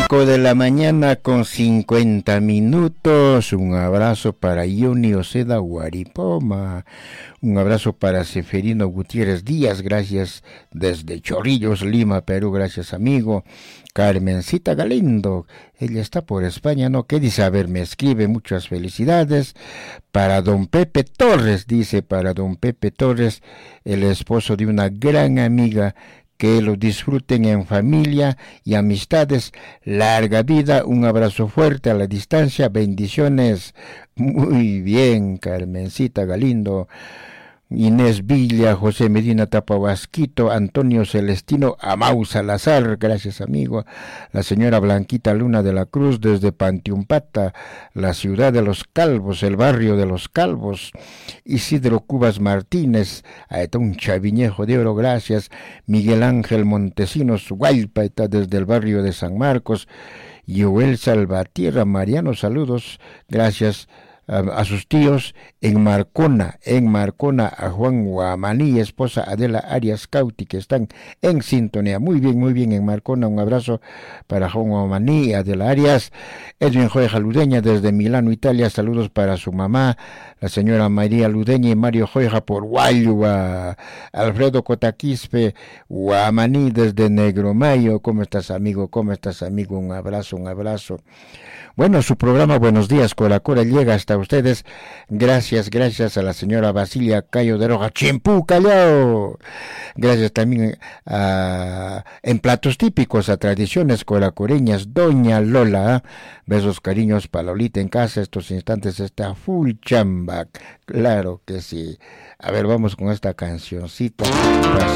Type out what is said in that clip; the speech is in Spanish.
De la mañana con 50 minutos. Un abrazo para Ioni Oceda Guaripoma. Un abrazo para Seferino Gutiérrez Díaz. Gracias desde Chorrillos, Lima, Perú. Gracias, amigo. Carmencita Galindo. Ella está por España, ¿no? ¿Qué dice? A ver, me escribe. Muchas felicidades. Para don Pepe Torres, dice, para don Pepe Torres, el esposo de una gran amiga. Que lo disfruten en familia y amistades. Larga vida, un abrazo fuerte a la distancia, bendiciones. Muy bien, Carmencita Galindo. Inés Villa, José Medina Tapabasquito, Antonio Celestino Amau Salazar, gracias amigo. La señora Blanquita Luna de la Cruz desde Pantiumpata, la ciudad de los Calvos, el barrio de los Calvos. Isidro Cubas Martínez, un Chaviñejo de Oro, gracias. Miguel Ángel Montesinos Guaypa, desde el barrio de San Marcos. Joel Salvatierra Mariano, saludos, gracias. A sus tíos en Marcona, a Juan Guamaní, esposa Adela Arias Cauti, que están en sintonía. Muy bien, en Marcona, un abrazo para Juan Guamaní, Adela Arias. Edwin Joya Ludeña desde Milano, Italia, saludos para su mamá, la señora María Ludeña y Mario Joya por Guayua. Alfredo Cotaquispe, Guamaní desde Negromayo. ¿Cómo estás, amigo? Un abrazo. Bueno, su programa Buenos Días Coracora llega hasta ustedes gracias a la señora Basilia Cayo de Roja, Chimpú Callao. Gracias también en platos típicos a tradiciones coracoreñas, Doña Lola. Besos, cariños para Lolita en casa. Estos instantes está full chamba, claro que sí. A ver, vamos con esta cancioncita.